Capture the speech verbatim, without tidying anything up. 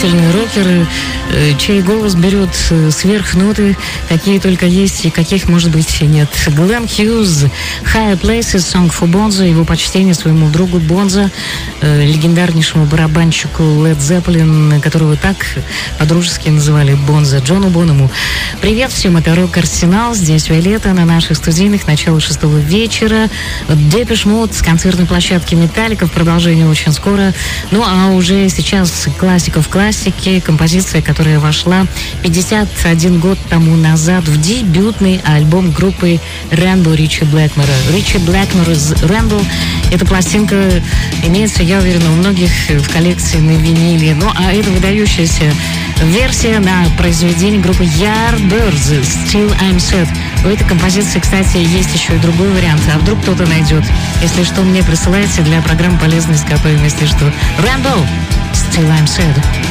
действительно рокеры, чей голос берет сверхноты, какие только есть и каких, может быть, и нет. Глен Хьюз, Higher Places, Song for Bonzo, его почтение своему другу Бонзо, легендарнейшему барабанщику Led Zeppelin, которого так по-дружески называли Бонзо, Джону Боному. Привет всем, это Рок-Арсенал, здесь Виолетта на наших студийных, начало шестого вечера. Депеш Мод с концертной площадки Металлика, в продолжении очень скоро. Ну а уже сейчас классика в классике, композиция, которая вошла пятьдесят один год тому назад в дебютный альбом группы Rainbow Ричи Блэкмора. Ричи Блэкмор из Rainbow. Эта пластинка имеется, я уверена, у многих в коллекции на виниле. Ну а это выдающаяся версия на произведение группы Yardbirds Still I'm Sad. У этой композиции, кстати, есть еще и другой вариант. А вдруг кто-то найдет? Если что, мне присылайте для программы полезной ископаемости, что Rainbow Still I'm Sad.